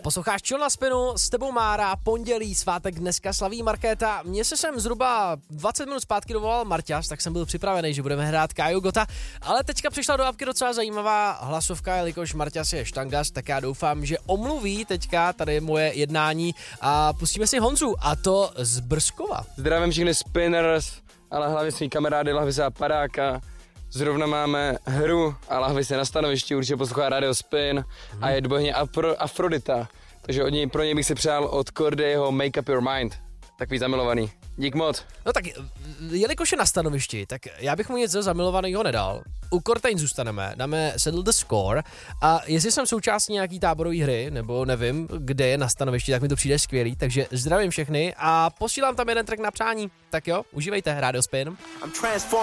Posloucháš Chill na Spinu, s tebou Mára, pondělí, svátek dneska slaví Markéta. Mně se sem zhruba 20 minut zpátky dovolal Marťas, tak jsem byl připravený, že budeme hrát Káju Gota, ale teďka přišla do apky docela zajímavá hlasovka, jelikož Marťas je štangař, tak já doufám, že omluví teďka tady moje jednání a pustíme si Honzu, a to z Brzkova. Zdravím všechny spinners, ale hlavně svý kamarády Lahvise a Padáka. Zrovna máme hru a Lahvise na stanovišti, určitě poslouchá Radio Spin a je dvojně Afrodita. Takže pro něj bych si přál od Cordyho Make Up Your Mind. Takový zamilovaný. Dík moc. No tak, jelikož je na stanovišti, tak já bych mu nic zamilovaného nedal. U Cortain zůstaneme, dáme Settle the Score a jestli jsem součástí nějaký táborové hry, nebo nevím, kde je na stanovišti, tak mi to přijde skvělý, takže zdravím všechny a posílám tam jeden track na přání. Tak jo, užívejte Radio Spin.